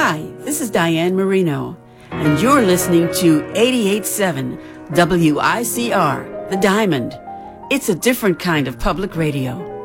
Hi, this is Diane Marino, and you're listening to 88.7 WICR, The Diamond. It's a different kind of public radio.